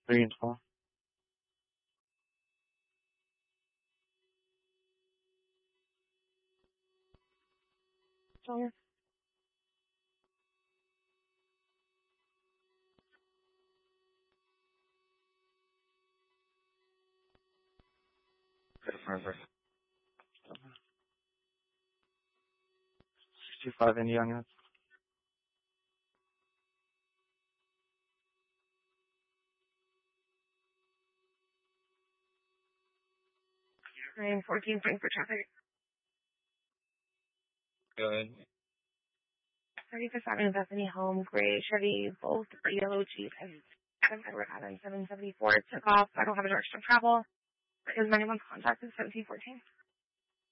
3 and 12. Sawyer. Forever. 65 Indiana. Nine 14 Frankfurt traffic. Good. 35th Avenue, Bethany Home, gray Chevy, both yellow Jeep, and Edward Adams 774 took off. I don't have a direction of travel. His minimum contact is 1714.